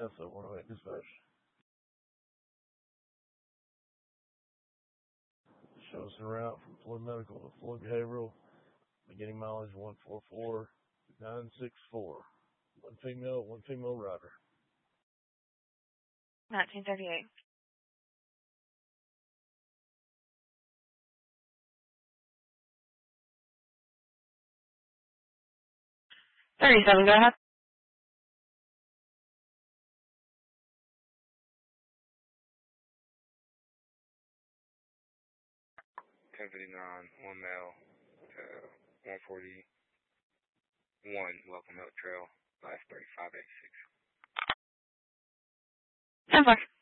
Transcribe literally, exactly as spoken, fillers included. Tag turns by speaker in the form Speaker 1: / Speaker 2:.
Speaker 1: S O one oh eight dispatch. Show us en route from Floyd Medical to Floyd Behavioral. Beginning mileage one four four nine six four. One female, one female rider.
Speaker 2: nineteen thirty-eight. thirty-seven, go ahead.
Speaker 3: ten fifty-nine, one male, uh, one forty-one, Welcome Milk Trail, last thirty-five eighty-six.
Speaker 2: ten four.